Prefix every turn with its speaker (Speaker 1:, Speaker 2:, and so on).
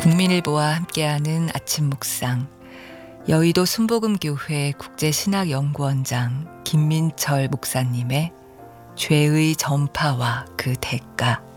Speaker 1: 국민일보와 함께하는 아침 묵상, 여의도 순복음교회 국제신학연구원장 김민철 목사님의 죄의 전파와 그 대가,